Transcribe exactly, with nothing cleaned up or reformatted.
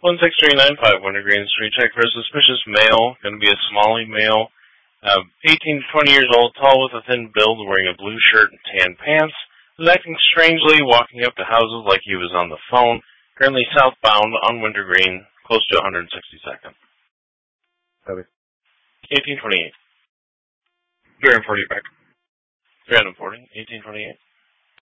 one six three nine five, Wintergreen Street. Check for a suspicious male. Going to be a Somali male. Uh, eighteen to twenty years old, tall with a thin build, wearing a blue shirt and tan pants. Was acting strangely, walking up to houses like he was on the phone. Currently southbound on Wintergreen, close to one sixty-second. Copy. eighteen twenty-eight. three forty back. three forty, eighteen twenty-eight.